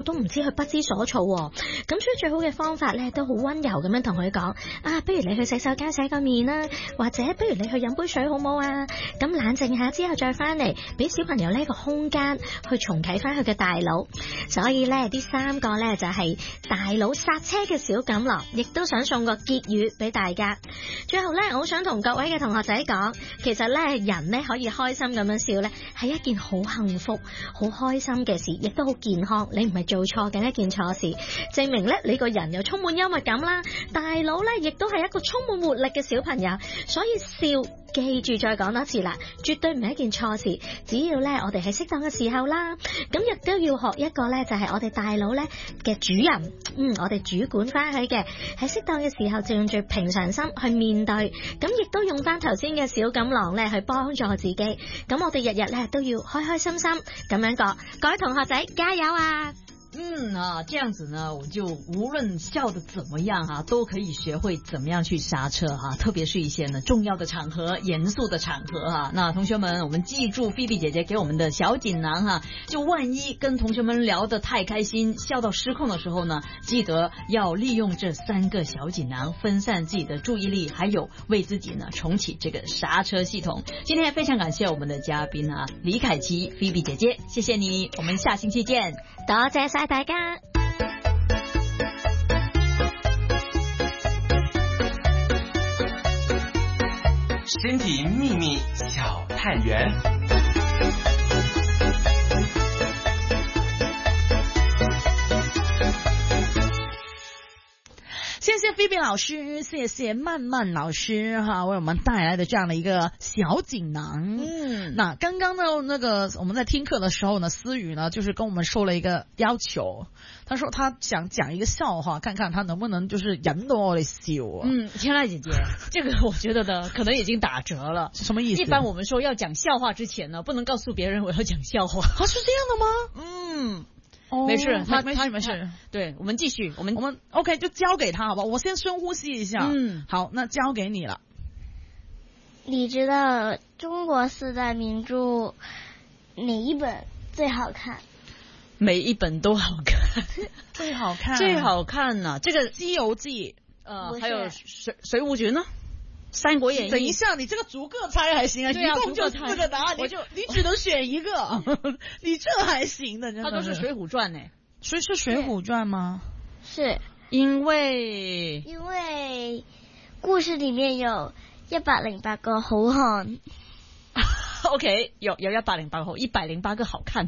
都唔知佢不知所措喎。咁所以最好嘅方法咧，都好溫柔咁樣同佢講啊，不如你去洗手間洗個面啦，或者不如你去飲杯水好唔好啊？咁冷靜下之後再翻嚟，俾小朋友呢個空間去重啟翻佢嘅大腦。所以咧，呢3個咧就係大腦剎車嘅小錦囊，亦都想送個結語俾大家。最後咧，我好想同各位嘅同學仔講，其實咧人咧可以開心咁樣笑咧，係一件好幸福、好開心嘅事，亦都好健康。你唔係做錯緊一件錯事，證明咧你個人又充滿幽默感啦，大腦咧亦都係一個充滿活力嘅小朋友。所以笑，記住再講多次啦，絕對唔係一件錯事。只要咧我哋係適當嘅時候啦，咁亦都要學一個咧就係我哋大腦咧嘅主人，我哋主管翻佢嘅，喺適當嘅時候就用住平常心去面對，咁亦都用翻頭先嘅小錦囊咧去幫助自己。咁我哋日日咧都要開開心心咁樣過。各位同學仔加油啊！ 這樣子呢，我就無論笑得怎麼樣都可以學會怎麼樣去剎車特別是一些呢重要的場合、嚴肅的場合那同學們，我們記住菲比姐姐給我們的小錦囊就萬一跟同學們聊得太開心，笑到失控的時候呢，記得要利用這3個小錦囊分散自己的注意力，還有為自己呢重啟這個剎車系統。今天非常感謝我們的嘉賓李凱琪菲比姐姐，謝謝你，我們下星期見。 多謝晒大家。 身體秘密小探員。 謝謝菲比老師，謝謝曼曼老師為我們帶來的這樣的一個小錦囊。那剛剛呢，我們在聽課的時候呢，思雨呢就是跟我們說了一個要求，他說他想講一個笑話，看看他能不能就是引到我哋笑。 天籟姐姐，這個我覺得呢可能已經打折了。 什麼意思？ 一般我們說要講笑話之前呢，不能告訴別人我要講笑話。 是這樣的嗎？ 沒事， 沒事。 對，我們繼續，我們 OK 就交給他，好吧？我先深呼吸一下。好，那交給你了。 你知道中國4大名著哪一本最好看？ 每一本都好看。 最好看？ 最好看呢？這個《 西遊記》 還有水滸傳呢？三國演義。 等一下，你這個逐個猜還行啊？一共就4個答案，你只能選一個，你這還行的，真的。 它都是水滸傳呢， 所以是水滸傳嗎？ 是因為故事裏面有108個好漢。 OK， 有108個好，108個好看。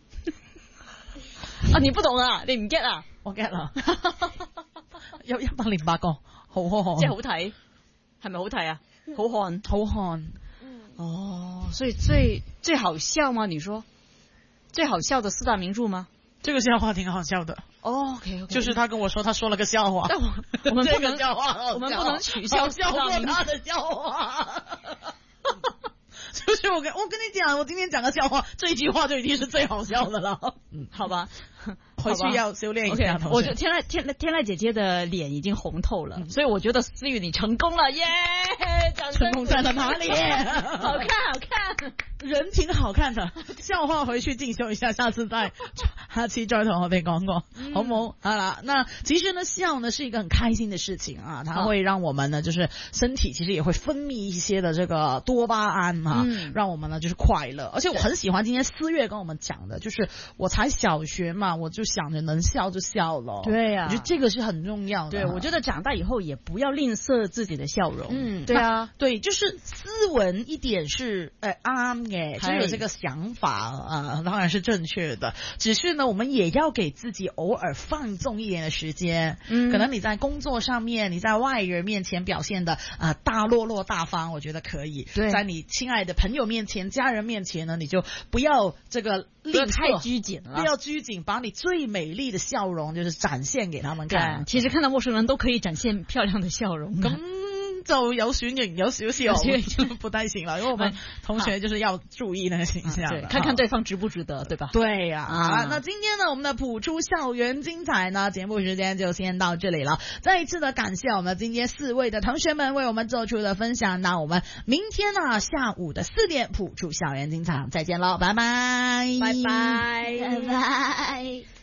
你不懂啊？你唔 get 啊？ 我 get 啦。有108個好漢， 即係好睇。係咪好睇啊？好漢。所以最好笑嗎？你說最好笑的4大名著嗎？ 這個笑話挺好笑的。 OK， 就是他跟我說他說了個笑話， 但我們不能笑話， 我們不能取消笑過他的笑話。就是我跟你講，我今天講個笑話，這一句話就已經是最好笑的了。 好吧。 回去要修煉一下。 我覺得天籟姐姐的臉已經紅透了，所以我覺得思雨你成功了耶！ 成功在了哪裡？ 好看， 人挺好看的。笑話回去進修一下，下次再同我哋講過，好唔好？好啦，那其實呢，笑呢是一個很開心的事情啊，它會讓我們呢，就是身體其實也會分泌一些的這個多巴胺讓我們呢就是快樂。而且我很喜歡今天思月跟我們講的，就是我才小學嘛，我就想着能笑就笑了。 對呀， 我覺得這個是很重要的。 對，我覺得長大以後也不要吝嗇自己的笑容。對啊， 對，就是斯文一點是啱嘅，這個這個想法當然是正確的。只是呢，我們也要給自己偶爾放縱一點的時間。可能你在工作上面，你在外人面前表現的大落大方，我覺得可以。對，在你親愛的朋友面前、家人面前呢，你就不要這個吝嗇， 太拘謹了， 不要拘謹，把你最美麗的笑容就是展現給他們看。 其實看到陌生人都可以展現漂亮的笑容。 就有選型有少少不太行了，因為我們同學就是要注意那個形象， 看看對方值不值得，對吧？ 對呀。好了，那今天呢，我們的普出校園精彩呢，節目時間就先到這裡了。再一次的感謝我們今天4位的同學們為我們做出的分享。那我們明天呢下午的4點普出校園精彩，再見嘍，拜拜， 拜拜， 拜拜。